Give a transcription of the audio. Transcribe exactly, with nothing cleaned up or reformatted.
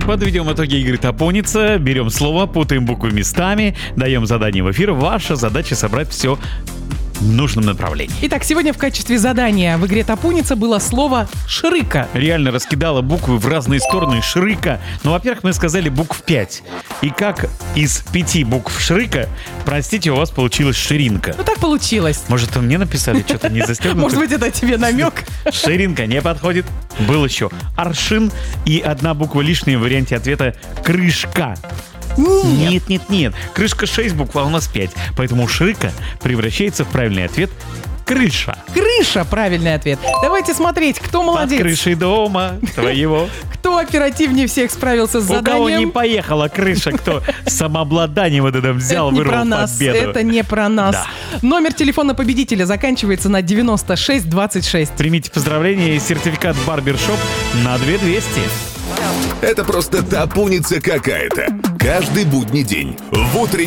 Подведем итоги игры «Топоница». Берем слово, путаем буквы местами, даем задание в эфир. Ваша задача собрать все в нужном направлении. Итак, сегодня в качестве задания в игре «Топоница» было слово «шрыка». Реально раскидала буквы в разные стороны шрыка. Ну, во-первых, мы сказали букв пять. И как из пяти букв шрыка, простите, у вас получилась ширинка. Ну так получилось. Может, мне написали что-то не застегнуто? Может быть, это тебе намек? Ширинка не подходит. Был еще аршин и одна буква лишняя в варианте ответа крышка. Нет, нет, нет. Крышка шесть букв, а у нас пять. Поэтому шрыка превращается в правильный ответ крыша. Крыша — правильный ответ. Давайте смотреть, кто молодец. Под крышей дома твоего. Кто оперативнее всех справился с У заданием. кого не поехала крыша, кто самообладание вот это взял, Это не вырвал про нас, победу. это не про нас. Да. Номер телефона победителя заканчивается на девяносто шесть двадцать шесть. Примите поздравления и сертификат Барбершоп на две тысячи двести. Это просто топоница какая-то. Каждый будний день в утреннем